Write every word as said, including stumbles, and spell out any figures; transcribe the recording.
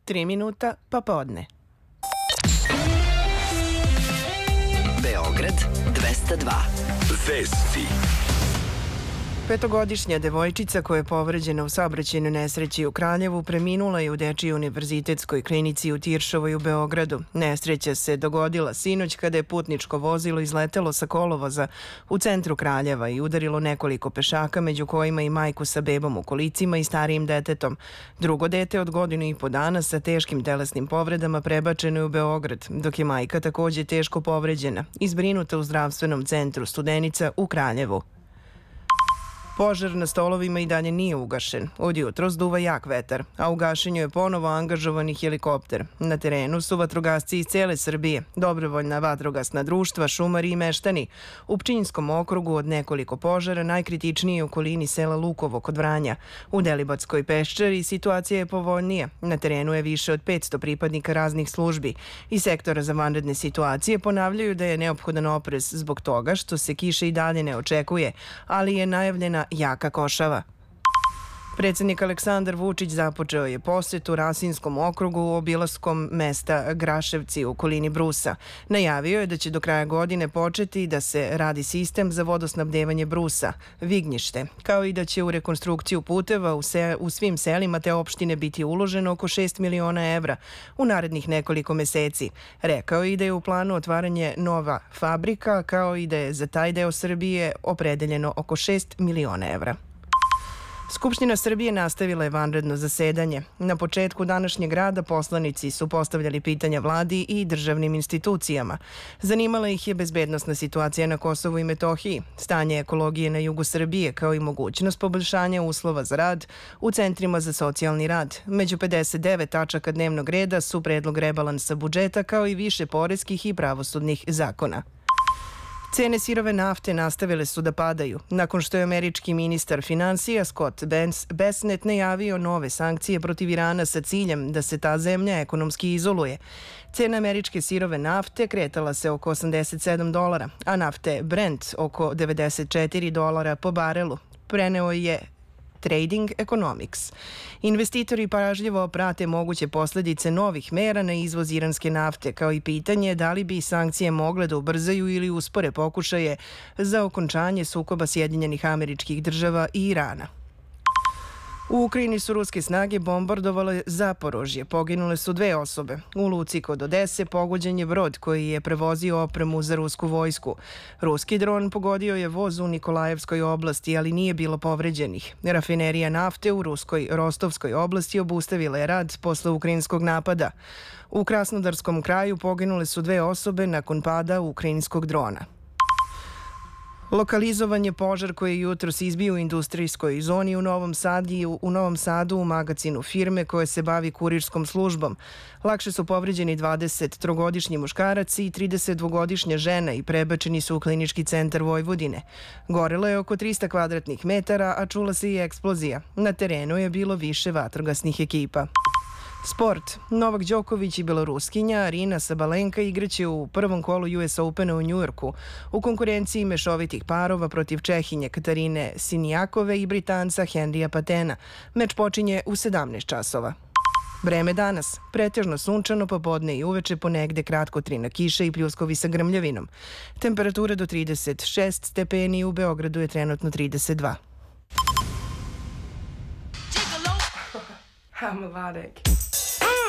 Tri minuta pa podne. Beograd dvesta dva. Vesti. Petogodišnja devojčica koja je povređena u saobraćajnoj nesreći u Kraljevu preminula je u Dečijoj univerzitetskoj klinici u Tiršovoj u Beogradu. Nesreća se dogodila sinoć kada je putničko vozilo izletelo sa kolovoza u centru Kraljeva i udarilo nekoliko pešaka, među kojima i majku sa bebom u kolicima i starijim detetom. Drugo dete od godinu i po dana sa teškim telesnim povredama prebačeno je u Beograd, dok je majka takođe teško povređena i zbrinuta u zdravstvenom centru Studenica u Kraljevu. Požar na Stolovima i dalje nije ugašen. Od jutros duva jak vetar, a u gašenju je ponovo angažovani helikopter. Na terenu su vatrogasci iz cele Srbije, dobrovoljna vatrogasna društva, šumari i meštani. U Pčinjskom okrugu od nekoliko požara najkritičniji je u okolini sela Lukovo kod Vranja. U Delibatskoj peščari situacija je povoljnija. Na terenu je više od petsto pripadnika raznih službi. Iz sektora za vanredne situacije ponavljaju da je neophodan oprez zbog toga što se kiša i dalje ne očekuje, ali je najavljena jaka košava. Predsednik Aleksandar Vučić započeo je posetu Rasinskom okrugu obilaskom mesta Graševci u okolini Brusa. Najavio je da će do kraja godine početi da se radi sistem za vodosnabdevanje Brusa, Vignjište, kao i da će u rekonstrukciju puteva u, se, u svim selima te opštine biti uloženo oko šest miliona evra u narednih nekoliko meseci. Rekao je i da je u planu otvaranje nova fabrika, kao i da je za taj deo Srbije opredeljeno oko šest miliona evra. Skupština Srbije nastavila je vanredno zasedanje. Na početku današnjeg rada poslanici su postavljali pitanja vladi i državnim institucijama. Zanimala ih je bezbednosna situacija na Kosovu i Metohiji, stanje ekologije na jugu Srbije, kao i mogućnost poboljšanja uslova za rad u centrima za socijalni rad. Među pedeset devet tačaka dnevnog reda su predlog rebalansa budžeta, kao i više poreskih i pravosudnih zakona. Cene sirove nafte nastavile su da padaju, nakon što je američki ministar finansija Scott Bessent najavio nove sankcije protiv Irana sa ciljem da se ta zemlja ekonomski izoluje. Cena američke sirove nafte kretala se oko osamdeset sedam dolara, a nafte Brent oko devedeset četiri dolara po barelu, preneo je Trading Economics. Investitori pažljivo prate moguće posledice novih mera na izvoz iranske nafte, kao i pitanje da li bi sankcije mogle da ubrzaju ili uspore pokušaje za okončanje sukoba Sjedinjenih Američkih Država i Irana. U Ukrajini su ruske snage bombardovale Zaporožje. Poginule su dve osobe. U luci kod Odese pogođen je brod koji je prevozio opremu za rusku vojsku. Ruski dron pogodio je voz u Nikolajevskoj oblasti, ali nije bilo povređenih. Rafinerija nafte u ruskoj Rostovskoj oblasti obustavila je rad posle ukrajinskog napada. U Krasnodarskom kraju poginule su dve osobe nakon pada ukrajinskog drona. Lokalizovan je požar koji je jutros izbio u industrijskoj zoni u Novom Sadu, u Novom Sadu u magacinu firme koja se bavi kurirskom službom. Lakše su povređeni dvadesettrogodišnji muškarac i tridesetdvogodišnja žena i prebačeni su u klinički centar Vojvodine. Gorelo je oko trista kvadratnih metara, a čula se i eksplozija. Na terenu je bilo više vatrogasnih ekipa. Sport. Novak Đoković i Beloruskinja Arina Sabalenka igraće u prvom kolu U S Opena u Njujorku u konkurenciji mešovitih parova protiv Čehinje Katarine Sinijakove i Britanca Henrija Patena. Meč počinje u sedamnaest časova. Vreme danas. Pretežno sunčano, popodne i uveče ponegde kratko trina kiša i pljuskovi sa grmljavinom. Temperatura do trideset šest stepeni, u Beogradu je trenutno trideset dva. I'm melodic.